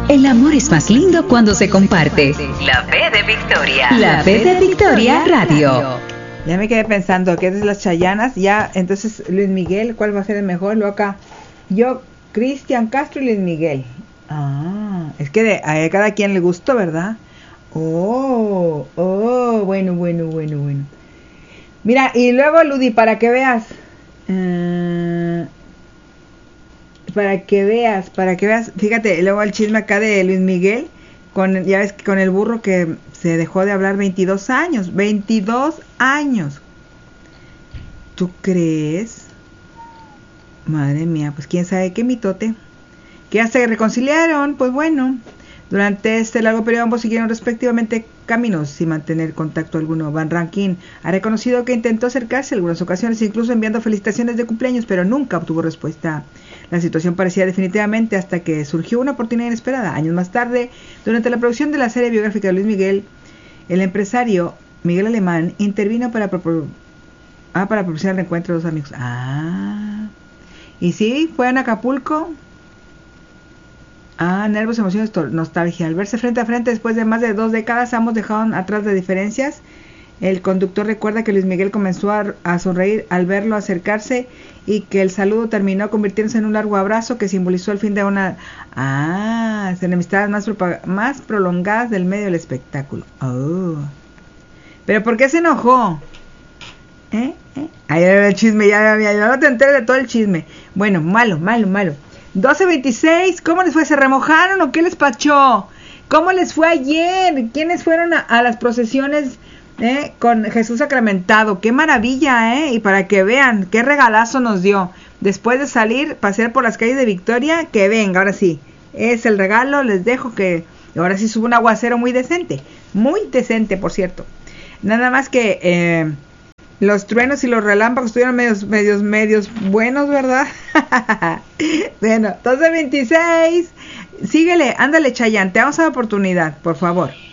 El amor es más lindo cuando se comparte. La V de Victoria. La V de Victoria Radio. Ya me quedé pensando que es de las Chayanas. Ya, entonces Luis Miguel, ¿cuál va a ser el mejor? Luego acá, yo, Cristian Castro y Luis Miguel. Ah, es que a cada quien le gustó, ¿verdad? Oh, bueno. Mira, y luego, Ludi, para que veas, fíjate, luego el chisme acá de Luis Miguel, ya ves que con el burro que se dejó de hablar 22 años, ¿tú crees? Madre mía, pues quién sabe qué mitote, que ya se reconciliaron, pues bueno. Durante este largo periodo ambos siguieron respectivamente caminos sin mantener contacto alguno. Van Rankin ha reconocido que intentó acercarse en algunas ocasiones, incluso enviando felicitaciones de cumpleaños, pero nunca obtuvo respuesta. La situación parecía definitivamente hasta que surgió una oportunidad inesperada. Años más tarde, durante la producción de la serie biográfica de Luis Miguel, el empresario Miguel Alemán intervino para proporcionar el reencuentro de dos amigos. Y sí, fue en Acapulco. Nervios, emociones, nostalgia. Al verse frente a frente después de más de 2 décadas, ambos dejaron atrás de diferencias. El conductor recuerda que Luis Miguel comenzó a sonreír al verlo acercarse y que el saludo terminó convirtiéndose en un largo abrazo que simbolizó el fin de una enemistades más prolongadas del medio del espectáculo. ¿Pero por qué se enojó? Ahí era el chisme, ya no te enteré de todo el chisme. Bueno, malo. 12:26, ¿cómo les fue? ¿Se remojaron o qué les pachó? ¿Cómo les fue ayer? ¿Quiénes fueron a las procesiones con Jesús sacramentado? ¡Qué maravilla! Y para que vean, qué regalazo nos dio. Después de salir, pasear por las calles de Victoria, que venga, ahora sí, es el regalo, les dejo que ahora sí sube un aguacero muy decente, por cierto. Nada más que los truenos y los relámpagos estuvieron medios buenos, ¿verdad? Bueno, 12:26. Síguele, ándale, Chayanne, te damos la oportunidad, por favor.